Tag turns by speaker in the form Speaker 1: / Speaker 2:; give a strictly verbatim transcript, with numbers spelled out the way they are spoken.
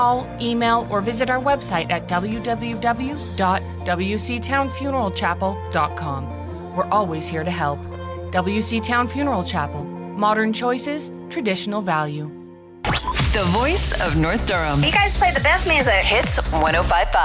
Speaker 1: Call, email, or visit our website at w w w dot w c town funeral chapel dot com. We're always here to help. W C Town Funeral Chapel. Modern choices, traditional value.
Speaker 2: The voice of North Durham.
Speaker 3: You guys play the best music.
Speaker 2: Hits one oh five point five.